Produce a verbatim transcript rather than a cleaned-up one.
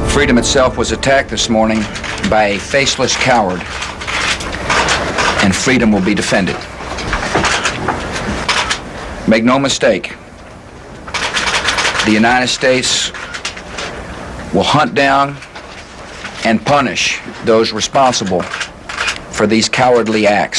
Freedom itself was attacked this morning by a faceless coward, and freedom will be defended. Make no mistake, the United States will hunt down and punish those responsible for these cowardly acts.